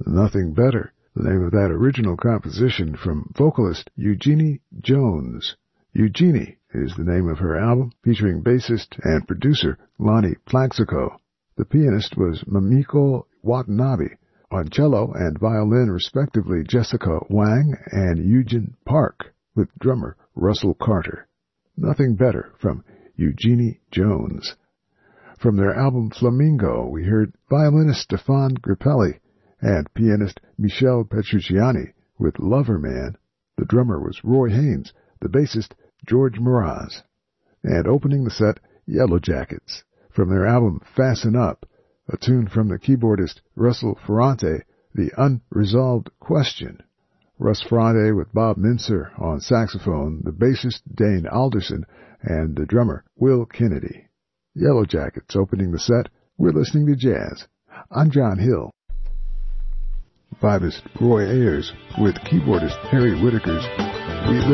Nothing Better, the name of that original composition from vocalist Eugenie Jones. Eugenie is the name of her album, featuring bassist and producer Lonnie Plaxico. The pianist was Mamiko Watanabe. On cello and violin, respectively, Jessica Wang and Eugen Park, with drummer Russell Carter. Nothing Better from Eugenie Jones. From their album Flamingo, we heard violinist Stefan Grappelli and pianist Michel Petrucciani with Lover Man. The drummer was Roy Haynes, the bassist George Mraz. And opening the set, Yellow Jackets, from their album Fasten Up, a tune from the keyboardist Russell Ferrante, The Unresolved Question. Russ Ferrante with Bob Mincer on saxophone, the bassist Dane Alderson, and the drummer Will Kennedy. Yellow Jackets opening the set. We're listening to jazz. I'm John Hill. Vibist Roy Ayers with keyboardist Harry Whittaker's We Live